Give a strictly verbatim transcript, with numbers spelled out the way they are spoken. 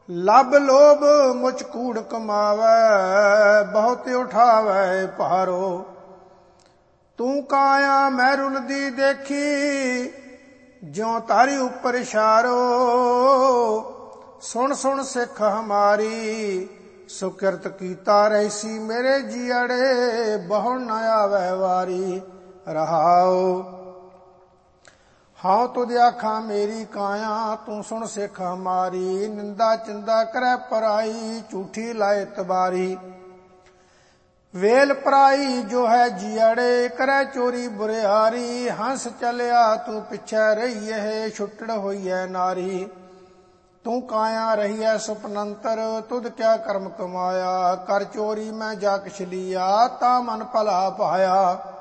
ਲਬ ਲੋਭ ਮੁਝ ਕੂੜ ਕਮਾਵੈ, ਬਹੁਤ ਉਠਾਵੈ ਭਾਰੋ। ਤੂੰ ਕਾਇਆ ਮੈਂ ਰੁਲਦੀ ਦੇਖੀ, ਜਿਉ ਤਾਰੀ ਉੱਪਰ ਇਸ਼ਾਰੋ। ਸੁਣ ਸੁਣ ਸਿੱਖ ਹਮਾਰੀ, ਸੁਕਿਰਤ ਕੀਤਾ ਰਹਿਸੀ ਮੇਰੇ ਜੀਅੜੇ, ਬਹੁ ਨ ਆਵੈ ਵਾਰੀ। ਰਹਾਉ ਹਾਂ ਤੁਧ ਆਖਾਂ ਮੇਰੀ ਕਾਇਆ, ਤੂੰ ਸੁਣ ਸਿੱਖ ਹਮਾਰੀ। ਨਿੰਦਾ ਚਿੰਦਾ ਕਰੈ ਪਰਾਈ, ਝੂਠੀ ਲਾਏ ਤਬਾਰੀ। ਵੇਲ ਪਰਾਈ ਜੋ ਹੈ ਜੀਅੜੇ, ਕਰੈ ਚੋਰੀ ਬੁਰਿਆਰੀ। ਹੰਸ ਚਲਿਆ ਤੂੰ ਪਿੱਛੇ ਰਹੀਏ, ਛੁੱਟੜ ਹੋਈਐ ਨਾਰੀ। ਤੂੰ ਕਾਇਆ ਰਹੀਐ ਸੁਪਨੰਤਰ, ਤੁਧ ਕਿਆ ਕਰਮ ਕਮਾਇਆ। ਕਰ ਚੋਰੀ ਮੈਂ ਜਾ ਕਿਛ ਲੀਆ, ਤਾ ਮਨ ਭਲਾ ਪਾਇਆ।